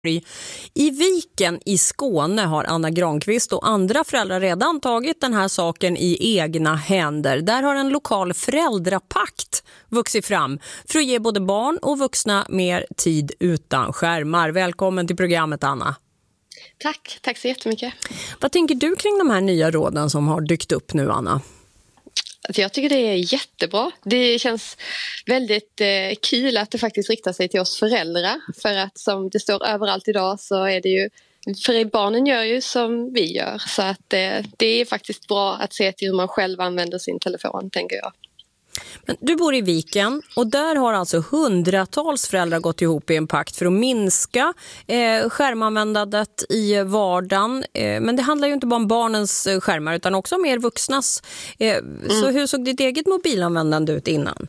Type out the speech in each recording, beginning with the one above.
I Viken i Skåne har Anna Granqvist och andra föräldrar redan tagit den här saken i egna händer. Där har en lokal föräldrapakt vuxit fram för att ge både barn och vuxna mer tid utan skärmar. Välkommen till programmet, Anna. Tack så jättemycket. Vad tänker du kring de här nya råden som har dykt upp nu, Anna? Jag tycker det är jättebra. Det känns väldigt kul att det faktiskt riktar sig till oss föräldrar. För att som det står överallt idag så är det ju, för barnen gör ju som vi gör. Så att det är faktiskt bra att se till hur man själv använder sin telefon, tänker jag. Men du bor i Viken och där har alltså hundratals föräldrar gått ihop i en pakt för att minska skärmanvändandet i vardagen. Men det handlar ju inte bara om barnens skärmar utan också om er vuxnas. Så hur såg ditt eget mobilanvändande ut innan?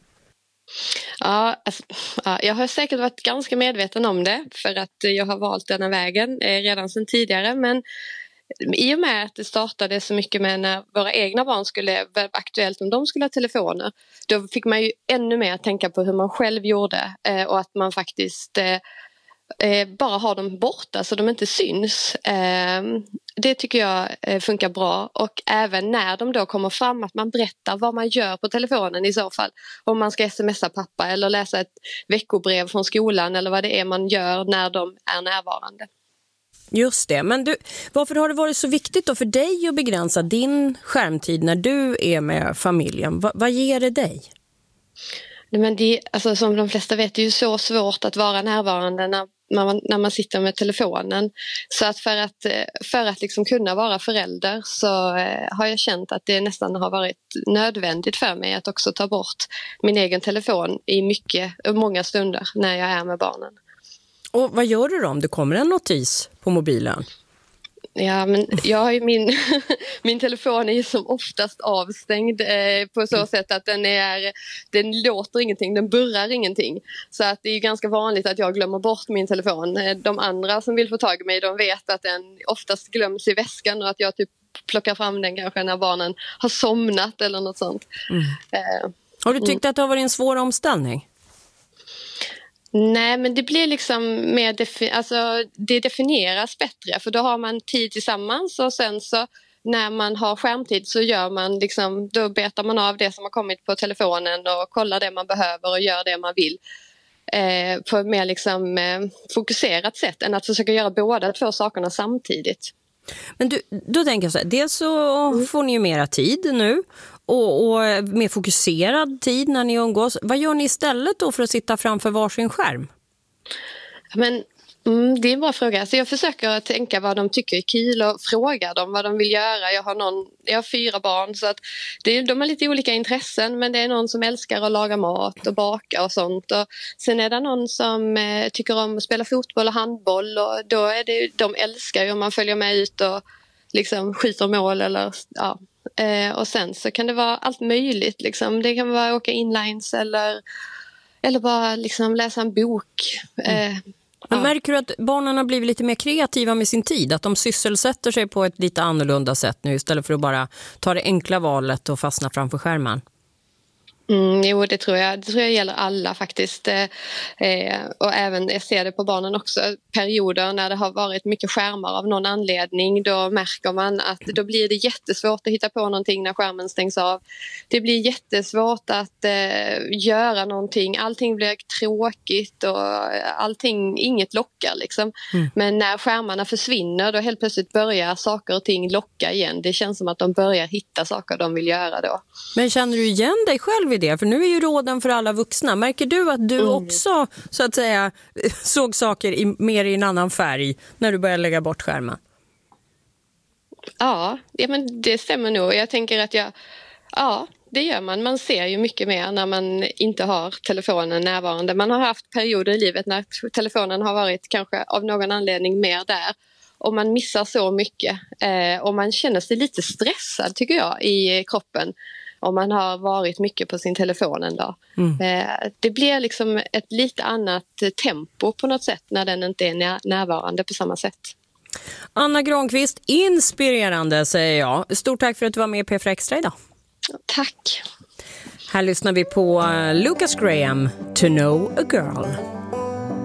Jag har säkert varit ganska medveten om det för att jag har valt denna vägen redan sedan tidigare, men i och med att det startade så mycket med när våra egna barn skulle vara aktuellt om de skulle ha telefoner, då fick man ju ännu mer tänka på hur man själv gjorde och att man faktiskt bara har dem borta så de inte syns. Det tycker jag funkar bra, och även när de då kommer fram att man berättar vad man gör på telefonen i så fall. Om man ska smsa pappa eller läsa ett veckobrev från skolan eller vad det är man gör när de är närvarande. Just det, men du, varför har det varit så viktigt då för dig att begränsa din skärmtid när du är med familjen? Vad ger det dig? Men alltså, som de flesta vet, det är ju så svårt att vara närvarande när man sitter med telefonen. Så att för att liksom kunna vara förälder så har jag känt att det nästan har varit nödvändigt för mig att också ta bort min egen telefon i många stunder när jag är med barnen. Och vad gör du då om det kommer en notis på mobilen? Ja, men jag har ju min telefon är ju som oftast avstängd på så sätt att den låter ingenting, den burrar ingenting. Så att det är ju ganska vanligt att jag glömmer bort min telefon. De andra som vill få tag i mig, de vet att den oftast glöms i väskan och att jag typ plockar fram den kanske när barnen har somnat eller något sånt. Har du tyckt att det har varit en svår omställning? Nej, men det blir liksom mer det definieras bättre, för då har man tid tillsammans och sen så när man har skärmtid så gör man liksom, då betar man av det som har kommit på telefonen och kollar det man behöver och gör det man vill på ett mer liksom fokuserat sätt än att försöka göra båda två sakerna samtidigt. Men då tänker jag så här, dels så får ni ju mera tid nu och mer fokuserad tid när ni umgås. Vad gör ni istället då för att sitta framför varsin skärm? Men det är en bra fråga. Så jag försöker tänka vad de tycker är kul och fråga dem vad de vill göra. Jag har 4 barn så att de har lite olika intressen, men det är någon som älskar att laga mat och baka och sånt. Och sen är det någon som tycker om att spela fotboll och handboll, och då är det, de älskar ju om man följer med ut och liksom skjuter mål eller ja. Och sen så kan det vara allt möjligt liksom. Det kan vara åka inlines eller bara liksom läsa en bok. Men märker du att barnen har blivit lite mer kreativa med sin tid? Att de sysselsätter sig på ett lite annorlunda sätt nu istället för att bara ta det enkla valet och fastna framför skärmen? Jo, det tror jag gäller alla faktiskt. Och även jag ser det på barnen också. Perioder när det har varit mycket skärmar av någon anledning, då märker man att då blir det jättesvårt att hitta på någonting när skärmen stängs av. Det blir jättesvårt att göra någonting. Allting blir tråkigt och inget lockar liksom. Men när skärmarna försvinner, då helt plötsligt börjar saker och ting locka igen. Det känns som att de börjar hitta saker de vill göra då. Men känner du igen dig själv i det? För nu är ju råden för alla vuxna. Märker du att du också så att säga såg saker mer i en annan färg när du började lägga bort skärmen? Ja, men det stämmer nog. Jag tänker att det gör man. Man ser ju mycket mer när man inte har telefonen närvarande. Man har haft perioder i livet när telefonen har varit kanske av någon anledning mer där. Och man missar så mycket. Och man känner sig lite stressad tycker jag i kroppen. Om man har varit mycket på sin telefon en dag. Det blir liksom ett lite annat tempo på något sätt när den inte är närvarande på samma sätt. Anna Granqvist, inspirerande säger jag. Stort tack för att du var med i P4 Extra idag. Tack. Här lyssnar vi på Lucas Graham, To Know a Girl.